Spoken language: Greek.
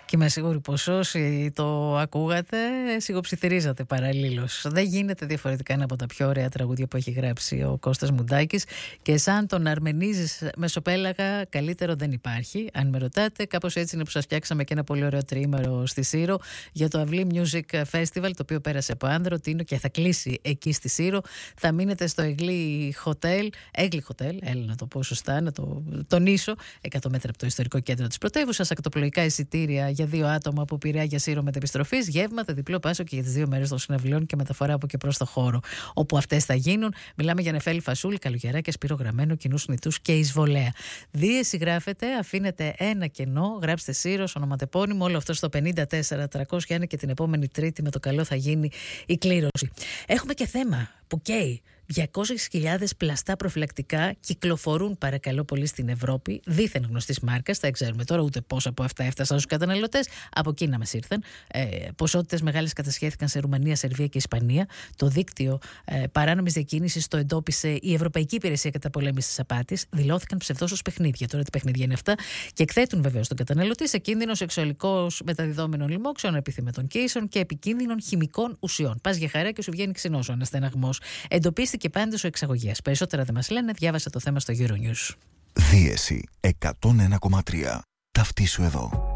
Και είμαι σίγουρη πως όσοι το ακούγατε, σιγοψιθυρίζατε παραλλήλως. Δεν γίνεται διαφορετικά, ένα από τα πιο ωραία τραγούδια που έχει γράψει ο Κώστας Μουντάκης. Και σαν τον αρμενίζεις μεσοπέλαγα, καλύτερο δεν υπάρχει. Αν με ρωτάτε, κάπως έτσι είναι που σας φτιάξαμε και ένα πολύ ωραίο τριήμερο στη Σύρο για το Αυλή Music Festival, το οποίο πέρασε από Άνδρο, Τίνο και θα κλείσει εκεί στη Σύρο. Θα μείνετε στο Εγλή Hotel, έλα να το πω σωστά, να το τονίσω, 100 μέτρα από το ιστορικό κέντρο της πρωτεύουσας, ακτοπλοϊκά εισιτήρια για 2 άτομα από Πειραιά για Σύρο μετεπιστροφής, γεύματα, διπλό πάσο και για τις 2 μέρες των συναυλιών και μεταφορά από και προς το χώρο όπου αυτές θα γίνουν. Μιλάμε για Νεφέλη Φασούλη, Καλογεράκια, Σπύρο Γραμμένο, Κοινούς Νητούς και Εισβολέα. Δίεση γράφετε, αφήνετε ένα κενό, γράψτε Σύρος, ονοματεπώνυμο, όλο αυτό στο 54300 και την επόμενη Τρίτη με το καλό θα γίνει η κλήρωση. Έχουμε και θέμα που καίει. 200.000 πλαστά προφυλακτικά κυκλοφορούν, παρακαλώ πολύ, στην Ευρώπη, δίθεν γνωστής μάρκας. Δεν ξέρουμε τώρα ούτε πόσα από αυτά έφτασαν στους καταναλωτές. Από Κίνα μας ήρθαν. Ποσότητες μεγάλες κατασχέθηκαν σε Ρουμανία, Σερβία και Ισπανία. Το δίκτυο παράνομης διακίνησης το εντόπισε η Ευρωπαϊκή Υπηρεσία Καταπολέμησης Απάτης. Δηλώθηκαν ψευδώς ως παιχνίδια. Τώρα τι παιχνίδια είναι αυτά? Και εκθέτουν βεβαίως τον καταναλωτή σε κίνδυνο σεξουαλικώς μεταδιδόμενων λοιμόξεων, επιθυμετών κοίησεων και επικίνδυνων χημικών ουσιών. Πας για χαρά και σου βγαίνει ξινός ο αναστεναγμός. Και πάντως ο εξαγωγέας. Περισσότερα δεν μας λένε, διάβασα το θέμα στο Euronews. Δίεση 101,3. Ταυτίσου εδώ.